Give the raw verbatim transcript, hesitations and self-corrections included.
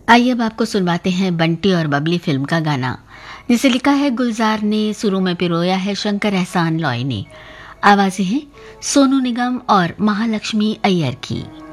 आइए अब आपको सुनवाते हैं बंटी और बबली फिल्म का गाना, जिसे लिखा है गुलजार ने, सुरों में पिरोया है शंकर एहसान लॉय ने। आवाजें हैं सोनू निगम और महालक्ष्मी अय्यर की।